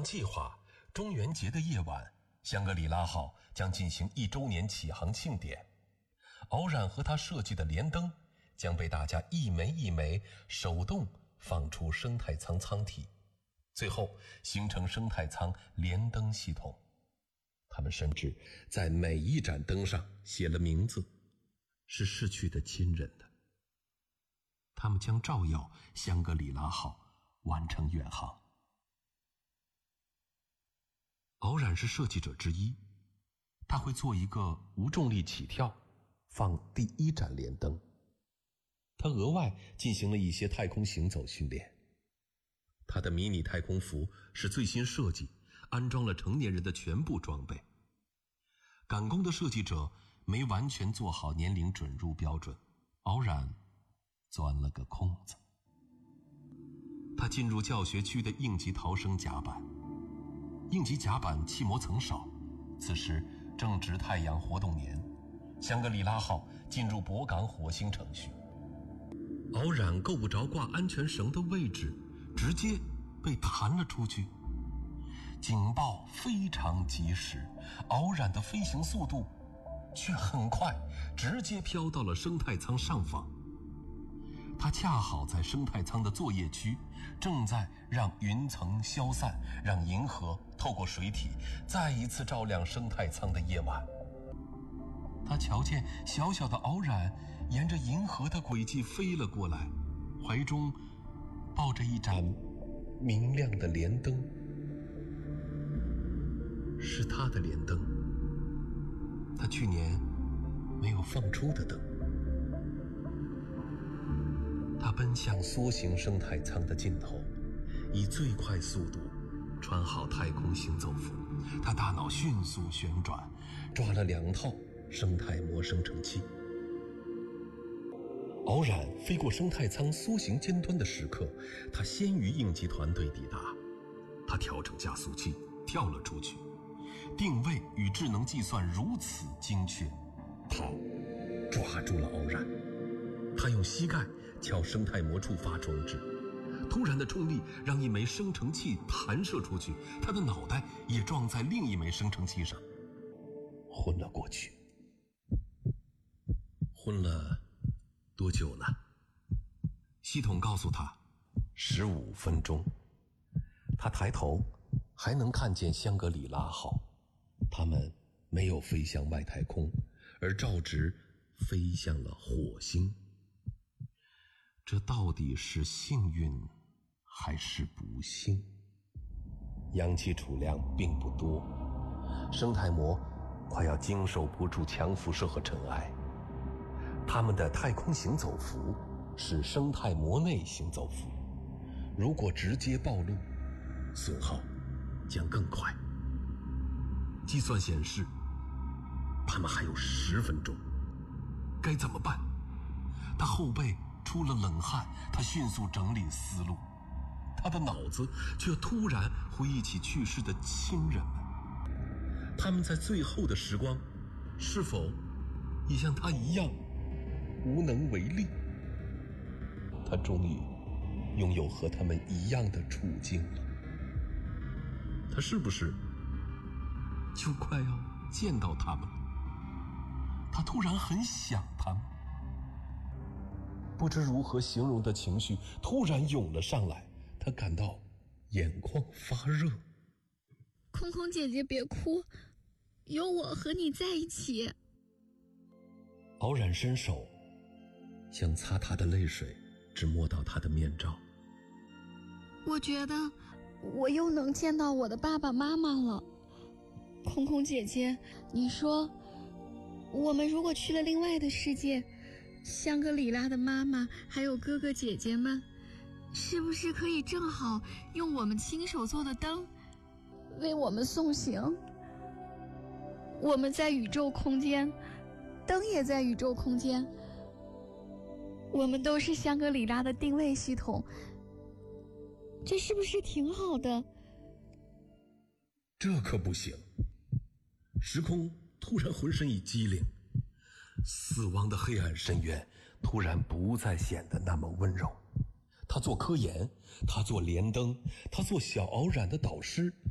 按计划，中元节的夜晚，香格里拉号将进行1周年启航庆典。敖冉和他设计的连灯将被大家一枚一枚手动放出生态舱舱体，最后形成生态舱连灯系统。他们甚至在每一盏灯上写了名字，是逝去的亲人的。他们将照耀香格里拉号完成远航。敖冉是设计者之一，他会做一个无重力起跳，放第1盏连灯。他额外进行了一些太空行走训练。他的迷你太空服是最新设计，安装了成年人的全部装备。赶工的设计者没完全做好年龄准入标准，敖冉钻了个空子。他进入教学区的应急逃生甲板。应急甲板气膜层少，此时正值太阳活动年，香格里拉号进入泊港火星程序。敖冉够不着挂安全绳的位置，直接被弹了出去。警报非常及时，敖冉的飞行速度却很快，直接飘到了生态舱上方。他恰好在生态舱的作业区，正在让云层消散，让银河透过水体再一次照亮生态舱的夜晚。他瞧见小小的敖冉沿着银河的轨迹飞了过来，怀中抱着一盏明亮的连灯，是他的连灯，他去年没有放出的灯。他奔向缩形生态舱的尽头，以最快速度穿好太空行走服。他大脑迅速旋转，抓了2套生态膜生成器。敖冉飞过生态舱缩形尖端的时刻，他先于应急团队抵达。他调整加速器，跳了出去。定位与智能计算如此精确，他抓住了敖冉。他用膝盖敲生态膜触发装置，突然的冲力让一枚生成器弹射出去，他的脑袋也撞在另一枚生成器上，昏了过去。昏了多久呢？系统告诉他15分钟。他抬头还能看见香格里拉号，他们没有飞向外太空，而照直飞向了火星。这到底是幸运还是不幸？氧气储量并不多，生态膜快要经受不住强辐射和尘埃。他们的太空行走服是生态膜内行走服，如果直接暴露，损耗将更快。计算显示，他们还有10分钟，该怎么办？他后背出了冷汗，他迅速整理思路，他的脑子却突然回忆起去世的亲人们。他们在最后的时光，是否也像他一样无能为力？他终于拥有和他们一样的处境了。他是不是就快要见到他们了？他突然很想他们，不知如何形容的情绪突然涌了上来，他感到眼眶发热。 空空姐姐别哭，有我和你在一起。 敖冉伸手想擦他的泪水，只摸到他的面罩。 我觉得我又能见到我的爸爸妈妈了。空空姐姐，你说我们如果去了另外的世界，香格里拉的妈妈还有哥哥姐姐们，是不是可以正好用我们亲手做的灯为我们送行？我们在宇宙空间，灯也在宇宙空间，我们都是香格里拉的定位系统，这是不是挺好的？ 这可不行。时空突然浑身一激灵，死亡的黑暗深渊突然不再显得那么温柔。他做科研，他做连灯，他做小敖冉的导师，